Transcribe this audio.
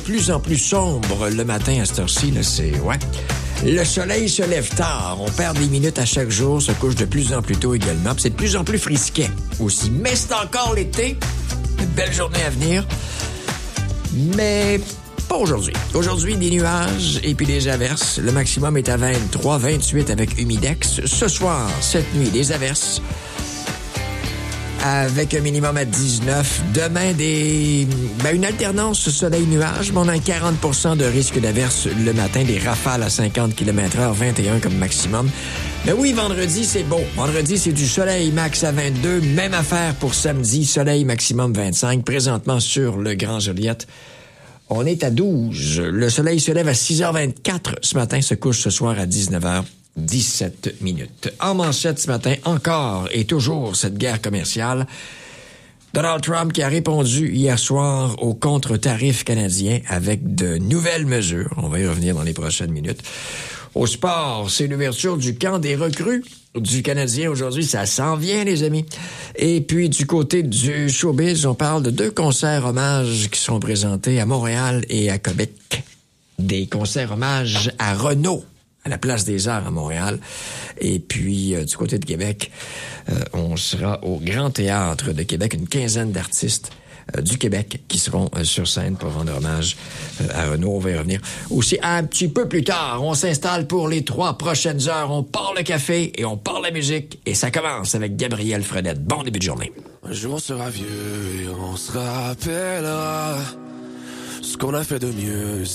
Plus en plus sombre le matin à cette heure-ci, là, c'est... Ouais. Le soleil se lève tard. On perd des minutes à chaque jour, se couche de plus en plus tôt également. Puis c'est de plus en plus frisquet aussi. Mais c'est encore l'été. Une belle journée à venir. Mais pas aujourd'hui. Aujourd'hui, des nuages et puis des averses. Le maximum est à 23, 28 avec humidex. Ce soir, cette nuit, des averses. Avec un minimum à 19. Demain, une alternance soleil-nuage, mais on a 40% de risque d'averse le matin, des rafales à 50 km/h, 21 comme maximum. Mais oui, vendredi, c'est beau. Vendredi, c'est du soleil max à 22. Même affaire pour samedi, soleil maximum 25. Présentement sur le Grand Joliette, on est à 12. Le soleil se lève à 6h24 ce matin, se couche ce soir à 19h17 minutes. En manchette ce matin, encore et toujours cette guerre commerciale. Donald Trump qui a répondu hier soir aux contre-tarifs canadiens avec de nouvelles mesures. On va y revenir dans les prochaines minutes. Au sport, c'est l'ouverture du camp des recrues du Canadien aujourd'hui. Ça s'en vient, les amis. Et puis, du côté du showbiz, on parle de 2 concerts hommages qui sont présentés à Montréal et à Québec. Des concerts hommages à Renaud, à la Place des Arts à Montréal. Et puis, du côté de Québec, on sera au Grand Théâtre de Québec, une quinzaine d'artistes du Québec qui seront sur scène pour rendre hommage à Renaud. On va y revenir aussi un petit peu plus tard. On s'installe pour les 3 prochaines heures. On part le café et on part la musique. Et ça commence avec Gabriel Fredette. Bon début de journée. Un jour on sera vieux et on se rappellera ce qu'on a fait de mieux.